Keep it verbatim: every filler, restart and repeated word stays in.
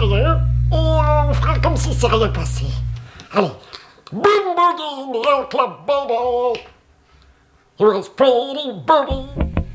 rien et on fera comme si c'est rien passé. Allez. Boom boogie, young club baby. It was pretty boogie.